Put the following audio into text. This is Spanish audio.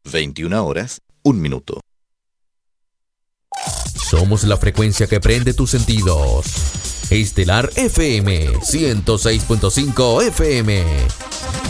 21:01. Somos la frecuencia que prende tus sentidos. Estelar FM 106.5 FM.